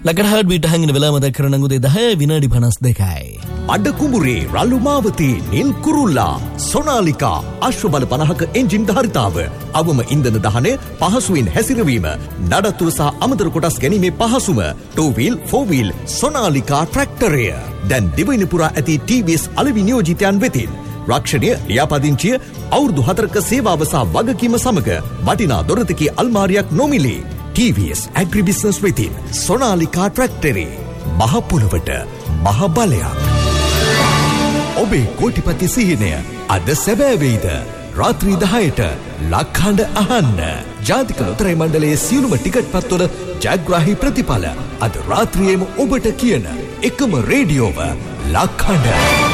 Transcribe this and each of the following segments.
ලකඩ heart beat හංගින වෙලාව මතක් කරන උදේ 10 විනාඩි 52යි. අඩ කුඹුරේ රළු මාවතේ නිල් කුරුල්ලා සොනාලිකා අශ්ව බල 50ක එන්ජින් ධාරිතාව අවම ඉන්ධන දහනය පහසුවෙන් හැසිරවීම නඩත්තුව සහ අමතර කොටස් ගැනීමේ පහසුම 2 wheel 4 wheel සොනාලිකා ට්‍රැක්ටරය දැන් දිවයින පුරා ඇති TVS අලෙවි නියෝජිතයන් වෙතින් රක්ෂණය ලියාපදිංචිය අවුරුදු 4ක සේවාව සහ වගකීම සමග වටිනා දොරතකී අල්මාරියක් නොමිලේ TVS ඇග්‍රි බිස්නස් වෙතින් සොනාලිකා ට්‍රැක්ටරේ මහ පොළවට මහ බලයක්. ඔබේ කෝටිපති සිහිනය අද සැබෑ වෙයිද? රාත්‍රී 10ට ලක්හඬ අහන්න. ජාතික ලොතරැයි මණ්ඩලයේ සියලුම ටිකට් පත්වල ජයග්‍රාහී ප්‍රතිඵල අද රාත්‍රියේම ඔබට කියන එකම රේඩියෝව ලක්හඬ.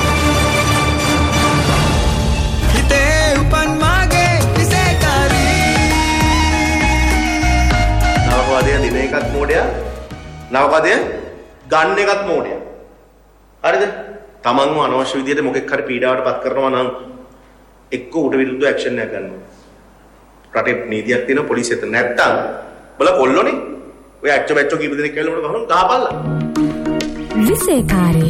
හිතේ උපන් මාගේ විසේකාරී. නවකවාදය දින එකත් මෝඩයා. නවකවාදය ගන්න එකත් මෝඩයා. හරිද? තමන්ව අනවශ්‍ය විදියට මොකෙක් හරි පීඩාවට පත් කරනවා නම් එක්ක උඩ විරුද්ධ ඇක්ෂන් එකක් ගන්නවා. රටේ නීතියක් තියෙන පොලිසියට නැත්තම් බල කොල්ලෝනේ. ඔය ඇච්ච බැච්චෝ කීප දෙනෙක් කියලා උඩ ගහනවා ගහපල්ලා. විසේකාරී.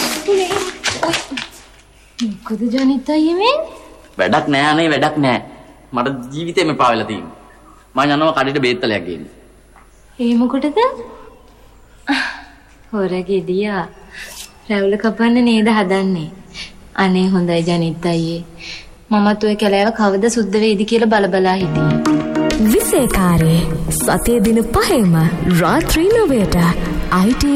මොකද ජනිත් අයියේ වැඩක් නෑ අනේ වැඩක් නෑ. මට ජීවිතේම එපා වෙලා තියෙනවා. මම යනවා කඩේට බේත්තලයක් ගේන්න. ඒ මොකටද? හොරගෙඩියා. රැවුල කපන්න නේද හදන්නේ? අනේ හොඳයි ජනිත් අයියේ. මමත් ඔය කැලෑව කවද සුද්ධ වෙයිද කියලා බල හිටියේ. විසේකාරී සතියේ දින 5ම රාත්‍රී 9ට